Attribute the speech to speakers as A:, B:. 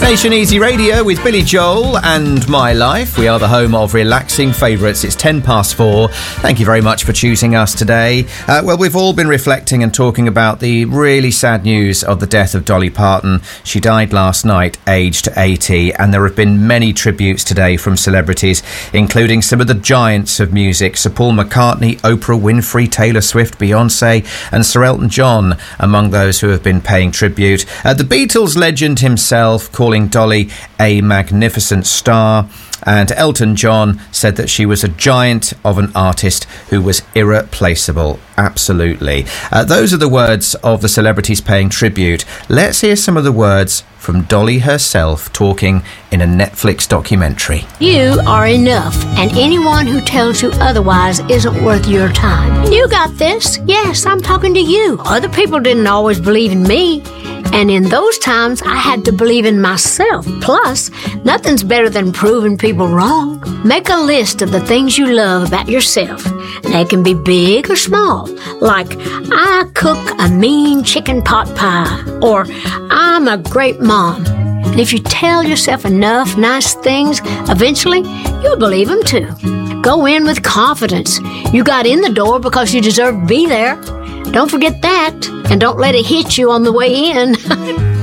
A: Nation Easy Radio with Billy Joel and My Life. We are the home of relaxing favourites. It's 4:10. Thank you very much for choosing us today. Well, we've all been reflecting and talking about the really sad news of the death of Dolly Parton. She died last night, aged 80, and there have been many tributes today from celebrities, including some of the giants of music, Sir Paul McCartney, Oprah Winfrey, Taylor Swift, Beyonce, and Sir Elton John among those who have been paying tribute. The Beatles legend himself calling Dolly a magnificent star, and Elton John said that she was a giant of an artist who was irreplaceable. Absolutely. Those are the words of the celebrities paying tribute. Let's hear some of the words from Dolly herself talking in a Netflix documentary.
B: You are enough, and anyone who tells you otherwise isn't worth your time. You got this. Yes, I'm talking to you. Other people didn't always believe in me, and in those times, I had to believe in myself. Plus, nothing's better than proving people wrong. Make a list of the things you love about yourself. They can be big or small, like, I cook a mean chicken pot pie, or I'm a great mom. And if you tell yourself enough nice things, eventually you'll believe them too. Go in with confidence. You got in the door because you deserve to be there. Don't forget that, and don't let it hit you on the way in.